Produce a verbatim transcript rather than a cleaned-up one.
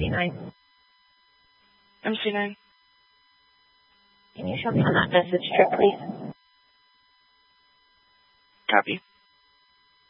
C nine. M C nine. Can you show me on that message trip, please? Copy.